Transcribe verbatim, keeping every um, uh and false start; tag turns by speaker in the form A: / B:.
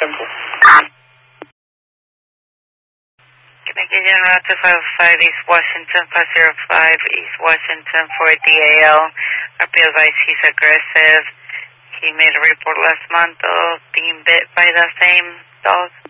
A: Simple.
B: Can I get you on two five five East Washington, five zero five East Washington for D A L? Our P advice, he's aggressive. He made a report last month of being bit by the same dog.